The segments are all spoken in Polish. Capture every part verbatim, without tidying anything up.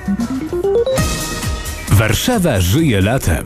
Warszawa żyje latem.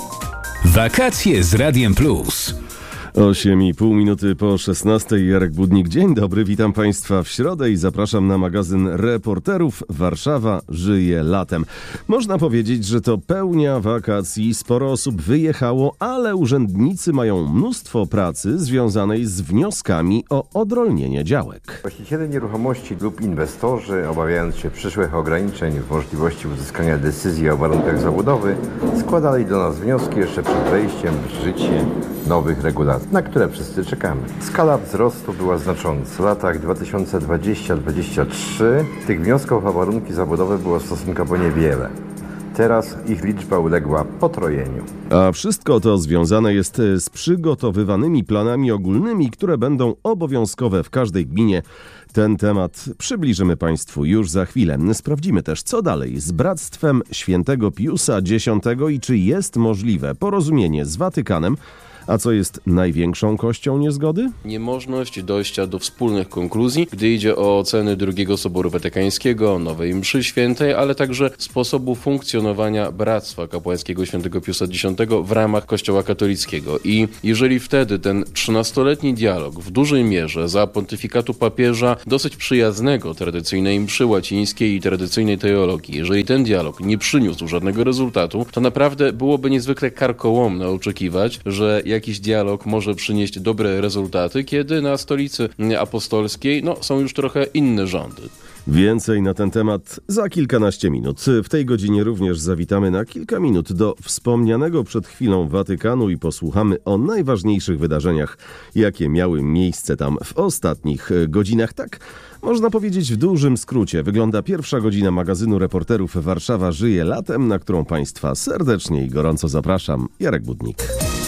Wakacje z Radiem Plus. osiem i pół minuty po szesnastej. Jarek Budnik, dzień dobry, witam Państwa w środę i zapraszam na magazyn Reporterów Warszawa żyje latem. Można powiedzieć, że to pełnia wakacji, sporo osób wyjechało, ale urzędnicy mają mnóstwo pracy związanej z wnioskami o odrolnienie działek. Właściciele nieruchomości lub inwestorzy, obawiając się przyszłych ograniczeń w możliwości uzyskania decyzji o warunkach zabudowy, składali do nas wnioski jeszcze przed wejściem w życie nowych regulacji, na które wszyscy czekamy. Skala wzrostu była znacząca. W latach dwa tysiące dwudziestym do dwudziestego trzeciego tych wniosków o warunki zabudowy było stosunkowo niewiele. Teraz ich liczba uległa potrojeniu. A wszystko to związane jest z przygotowywanymi planami ogólnymi, które będą obowiązkowe w każdej gminie. Ten temat przybliżymy Państwu już za chwilę. Sprawdzimy też, co dalej z Bractwem Świętego Piusa X i czy jest możliwe porozumienie z Watykanem. A co jest największą kością niezgody? Niemożność dojścia do wspólnych konkluzji, gdy idzie o oceny drugiego Soboru Watykańskiego, nowej mszy świętej, ale także sposobu funkcjonowania Bractwa Kapłańskiego Świętego Piusa X w ramach Kościoła katolickiego. I jeżeli wtedy ten trzynastoletni dialog w dużej mierze za pontyfikatu papieża dosyć przyjaznego tradycyjnej mszy łacińskiej i tradycyjnej teologii, jeżeli ten dialog nie przyniósł żadnego rezultatu, to naprawdę byłoby niezwykle karkołomne oczekiwać, że jakiś dialog może przynieść dobre rezultaty, kiedy na stolicy apostolskiej no, są już trochę inne rządy. Więcej na ten temat za kilkanaście minut. W tej godzinie również zawitamy na kilka minut do wspomnianego przed chwilą Watykanu i posłuchamy o najważniejszych wydarzeniach, jakie miały miejsce tam w ostatnich godzinach. Tak, można powiedzieć w dużym skrócie, wygląda pierwsza godzina magazynu Reporterów Warszawa żyje latem, na którą Państwa serdecznie i gorąco zapraszam. Jarek Budnik.